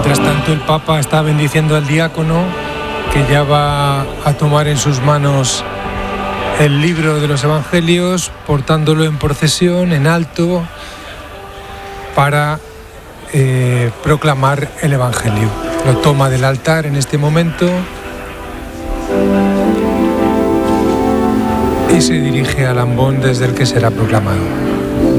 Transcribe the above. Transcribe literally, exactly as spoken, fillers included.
Mientras tanto, el Papa está bendiciendo al diácono, que ya va a tomar en sus manos el libro de los Evangelios, portándolo en procesión, en alto, para eh, proclamar el Evangelio. Lo toma del altar en este momento y se dirige al ambón desde el que será proclamado.